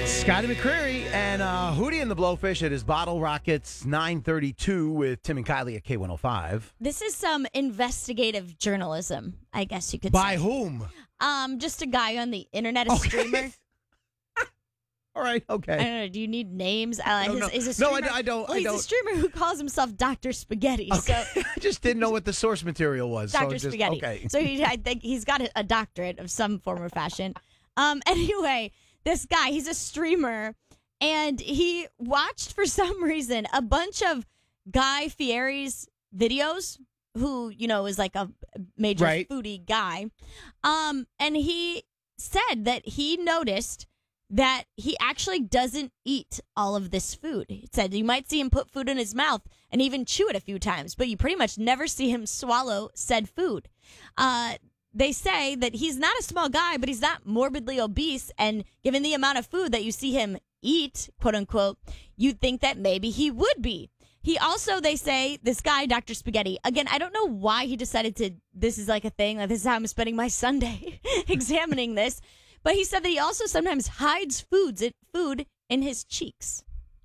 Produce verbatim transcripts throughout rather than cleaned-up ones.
Scotty McCreery and uh, Hootie and the Blowfish at his Bottle Rockets nine thirty-two with Tim and Kylie at K one oh five. This is some investigative journalism, I guess you could By say. whom? Um, just a guy on the internet, a Okay. streamer. All right, okay. I don't know. Do you need names? Uh, No, his, no. He's a No, streamer. I- I don't- Well, I he's don't. a streamer who calls himself Doctor Spaghetti. Okay. So I just didn't know what the source material was. so Doctor just- Spaghetti. Okay. So he, I think he's got a, a doctorate of some form or fashion. Um. Anyway, this guy, he's a streamer, and he watched for some reason a bunch of Guy Fieri's videos. Who you know is like a major Right. foodie guy. Um. And he said that he noticed that he actually doesn't eat all of this food. He said you might see him put food in his mouth and even chew it a few times, but you pretty much never see him swallow said food. Uh, they say that he's not a small guy, but he's not morbidly obese, and given the amount of food that you see him eat, quote unquote, you'd think that maybe he would be. He also, they say, this guy, Doctor Spaghetti, again, I don't know why he decided to, this is like a thing, like this is how I'm spending my Sunday examining this. But he said that he also sometimes hides foods food in his cheeks.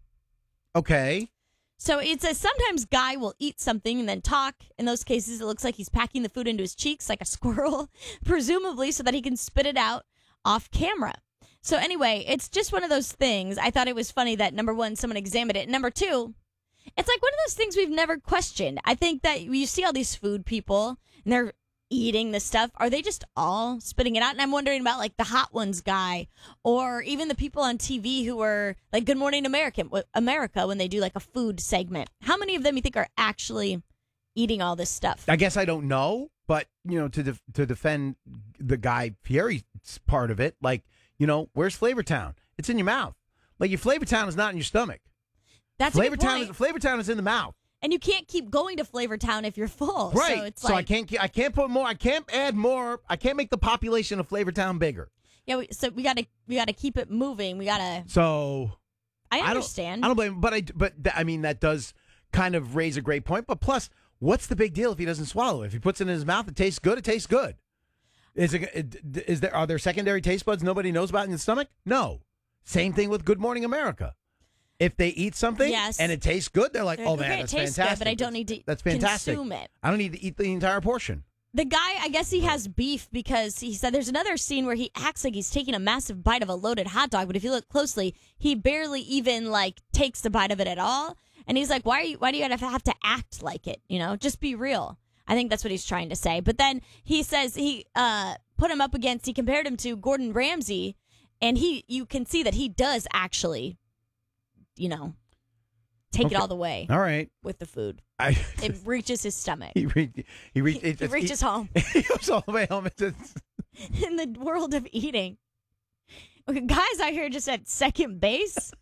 Okay. So it says sometimes Guy will eat something and then talk. In those cases, it looks like he's packing the food into his cheeks like a squirrel, presumably so that he can spit it out off camera. So anyway, it's just one of those things. I thought it was funny that, number one, someone examined it. Number two, it's like one of those things we've never questioned. I think that you see all these food people and they're eating this stuff. Are they just all spitting it out? And I'm wondering about like the Hot Ones guy, or even the people on T V who are like Good Morning America, America when they do like a food segment. How many of them you think are actually eating all this stuff? I guess I don't know, but you know, to def- to defend the Guy Fieri part of it, like, you know, where's Flavortown? It's in your mouth. Like your Flavortown is not in your stomach. That's a good Flavortown point. is Flavortown is in the mouth. And you can't keep going to Flavortown if you're full. Right. So it's so I like, can't I can't put more. I can't add more. I can't make the population of Flavortown bigger. yeah. We, so we gotta we gotta keep it moving. We gotta. So I I don't- understand. I don't blame him, but I but th- I mean that does kind of raise a great point. But plus, what's the big deal if he doesn't swallow? If he puts it in his mouth, it tastes good. It tastes good. Is it? Is there? Are there secondary taste buds nobody knows about in the stomach? No. Same thing with Good Morning America. If they eat something Yes. and it tastes good, they're like, They're "Oh like, man, okay, it that's tastes fantastic." good, but I don't need to That's fantastic. consume it. I don't need to eat the entire portion. The guy, I guess he has beef because he said there's another scene where he acts like he's taking a massive bite of a loaded hot dog, but if you look closely, he barely even like takes the bite of it at all. And he's like, "Why are you? Why do you have to act like it? You know, just be real." I think that's what he's trying to say. But then he says he uh, put him up against. He compared him to Gordon Ramsay, and he you can see that he does actually, you know, take Okay. it all the way All right. with the food. I, It reaches his stomach. he re- he, re- He, he reaches home. He goes all the way home. It's, it's, In the world of eating. Okay, guys out here just at second base.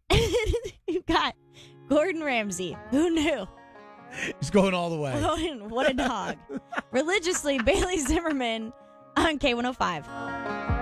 You've got Gordon Ramsay. Who knew? he's going all the way. What a dog. Religiously, Bailey Zimmerman on K one oh five.